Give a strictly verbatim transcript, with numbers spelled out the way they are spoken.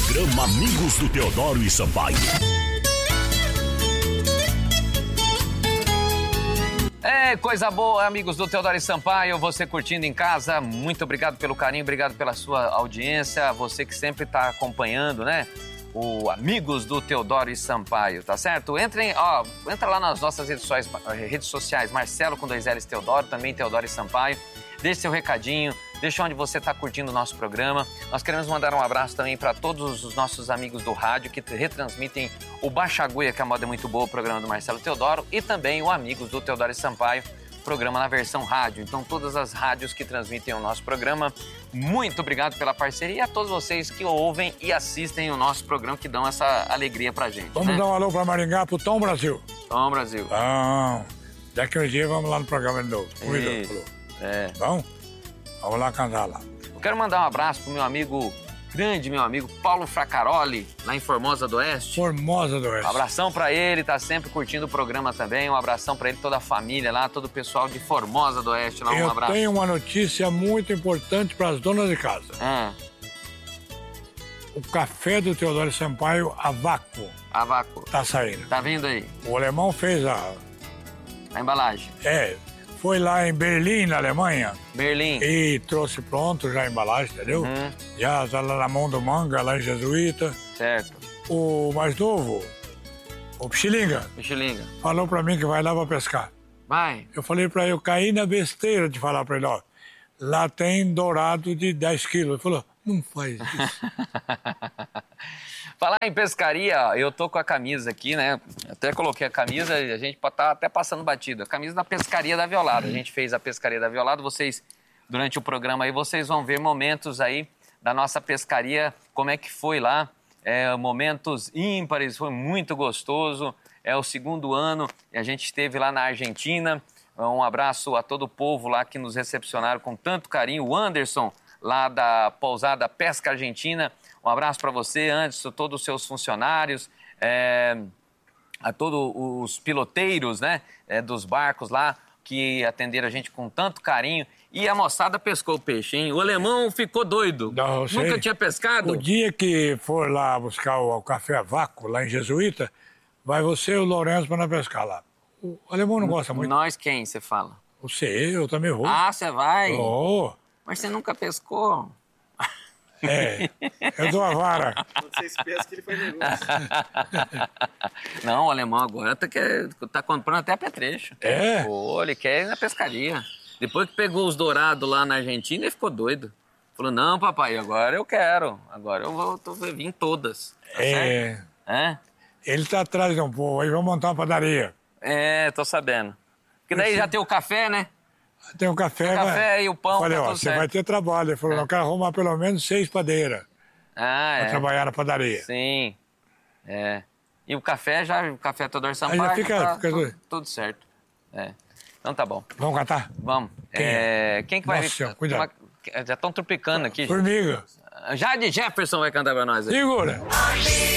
Programa Amigos do Teodoro e Sampaio. É, coisa boa, amigos do Teodoro e Sampaio, você curtindo em casa, muito obrigado pelo carinho, obrigado pela sua audiência, você que sempre está acompanhando, né, o Amigos do Teodoro e Sampaio, tá certo? Entrem, ó, entra lá nas nossas redes sociais, redes sociais, Marcelo com dois L's Teodoro, também Teodoro e Sampaio, deixe seu recadinho, deixa onde você está curtindo o nosso programa. Nós queremos mandar um abraço também para todos os nossos amigos do rádio que retransmitem o Baixa Agulha, que a moda é muito boa, o programa do Marcelo Teodoro, e também o Amigos do Teodoro e Sampaio, programa na versão rádio. Então, todas as rádios que transmitem o nosso programa, muito obrigado pela parceria e a todos vocês que ouvem e assistem o nosso programa, que dão essa alegria pra gente. Vamos né? dar um alô pra Maringá, pro Tom Brasil. Tom Brasil. Então, daqui uns dias vamos lá no programa de novo. Convidou, falou. É. Bom? Vamos lá cantar lá. Eu quero mandar um abraço pro meu amigo, grande meu amigo, Paulo Fracaroli, lá em Formosa do Oeste. Formosa do Oeste. Um abração pra ele, tá sempre curtindo o programa também. Um abração pra ele, toda a família lá, todo o pessoal de Formosa do Oeste lá, um Eu abraço. tenho uma notícia muito importante para as donas de casa. Ah, O café do Teodoro Sampaio a vácuo a vácuo. tá saindo. Tá vindo aí, O alemão fez a... a embalagem. É, foi lá em Berlim, na Alemanha, Berlim. e trouxe pronto já a embalagem, entendeu? Uhum. Já tá lá na mão do Manga, lá em Jesuíta. Certo. O mais novo, o Pichilinga, Michelinga. falou pra mim que vai lá pra pescar. Vai. Eu falei pra ele, eu caí na besteira de falar pra ele, ó, lá tem dourado de dez quilos. Ele falou, não faz isso. Falar em pescaria, ó, eu tô com a camisa aqui, né? Até coloquei a camisa e a gente tá até passando batido. A camisa da Pescaria da Violada. A gente fez a Pescaria da Violada. Vocês, durante o programa aí, vocês vão ver momentos aí da nossa pescaria, como é que foi lá. É, momentos ímpares, foi muito gostoso. É o segundo ano e a gente esteve lá na Argentina. Um abraço a todo o povo lá que nos recepcionaram com tanto carinho. O Anderson, lá da pousada Pesca Argentina. Um abraço para você, Anderson, todos os seus funcionários, é, a todos os piloteiros, né, é, dos barcos lá, que atenderam a gente com tanto carinho. E a moçada pescou o peixe, hein? O alemão ficou doido. Não, eu sei. Nunca tinha pescado? O dia que for lá buscar o, o café a vácuo, lá em Jesuíta, vai você e o Lourenço para pescar lá. O alemão não gosta muito. Nós quem, você fala? Você, eu também vou. Ah, você vai? Oh, Mas você nunca pescou? é, eu dou a vara. Quando vocês pensam que ele foi negócio. Não, o alemão agora tá, quer, tá comprando até apetrecho. É? Pô, ele quer ir na pescaria. Depois que pegou os dourados lá na Argentina, ele ficou doido. Falou, não, papai, agora eu quero. Agora eu vou tô, vim todas. Tá É, certo? É? ele tá atrás de um povo, aí vamos montar uma padaria. É, tô sabendo. Porque daí já tem o café, né? Tem um café, O café vai... e o pão, Falei, tá ó, tudo você certo. vai ter trabalho. Ele falou, É. eu quero arrumar pelo menos seis padeiras Ah, para é. trabalhar na padaria. Sim. É. E o café já, o café Teodoro Sampaio, já fica- tá fica tudo, doido. tudo certo. É. Então tá bom. Vamos cantar? Vamos. Quem É, Quem que vai... Nossa Senhora, cuidado. Uma- Já estão tropicando aqui. gente. Formiga. Jade Jefferson vai cantar pra nós aí. Segura.